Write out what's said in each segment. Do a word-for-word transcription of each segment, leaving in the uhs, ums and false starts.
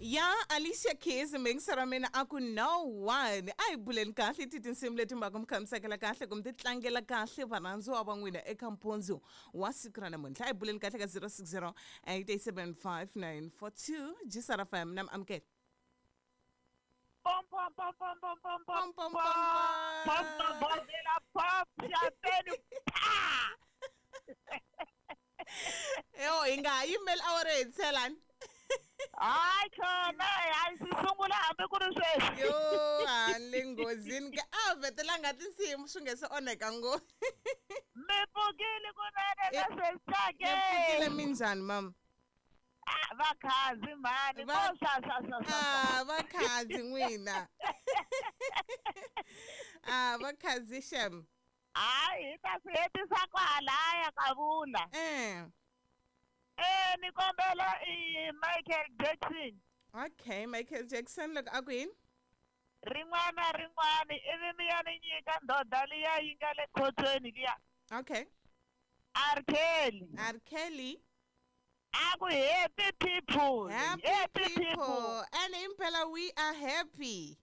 Ya Alicia Keys mengisara mina aku no one ayibuleni kahle tithi insimu lethi mbaka umkhamisakela kahle kumtitlangela kahle vananzo aban'wina eka mpundzu wa siku ra namuntlha ayibuleni kahle ka zero six zero eight eight seven five nine four two Jisara F M nam amkela Pom pom pom pom pom pom pom pom pom pom pom pom la pop champagne pa. yo ingayimeli aware itselani Ay khona ayisisungula hambe ku ri sweswi. yo handle ngozini ke avetela ngathi insimu sungese oneka ngo Mipukile kunene na sesake. Mipukile minjani mama Ah vakhazi mani Va- ko sa sa sa sa. ah vakhazi n'wina ah vakhazi shem Hayi ta swi hetisa kwalaya ka vula. eh Eh ni kombela i Michael Jackson. okay Michael Jackson look akwini Rin'wana rin'wana ivi mi ya ni nyika ndoda liya yi nga le khotsweni liya. okay R. Kelly. R Kelly Aku happy people. happy people and impela we are happy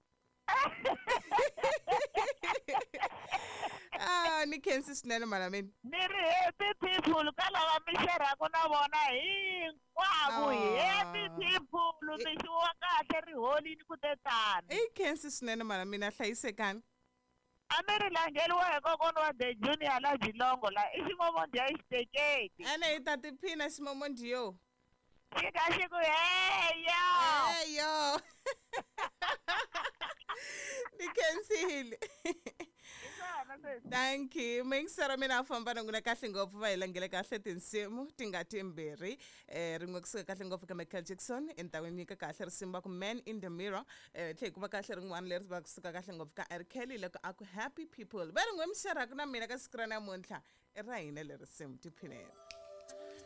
ah ni khensi swinene mara mina Ni ri happy people ka lava mi xerhaka na vona hinkwavo. Oh. Happy people mi xiwa kahle ri holini ku te tani. i khensi swinene mara mina hlayisekani A mi ri langeliwa hi kokwana wa The Junior la Jilongo la i ximomondi ya xiteketi. ene hi ta tiphina ximomondiyo Xi ka xi ku heyo. hey yo ni khensile thank you mengisara mina afamba na n'wina kahle ngopfu va hi langele kahle tinsimu ti nga timbirhi eh rin'we kusuka kahle ngopfu ka Michael Jackson endhawini nyika kahle risimu va ku Man in the Mirror eh tlhe hikuva kahle rin'wana leri va kusuka kahle ngopfu ka R Kelly loko aku happy people va rin'we mi xerhaka na mina ka siku ra namuntlha i ra hina leri risimu tiphineni